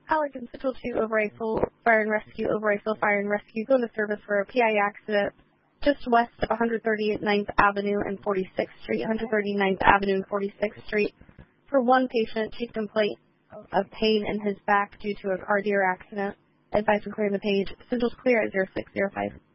Allergan Central 2 Overrifle Fire and Rescue, Overrifle Fire and Rescue, going to service for a PI accident just west of 139th Avenue and 46th Street, 139th Avenue and 46th Street. For one patient, chief complaint of pain in his back due to a car deer accident. Advice from clearing the page. Central's clear at 0605.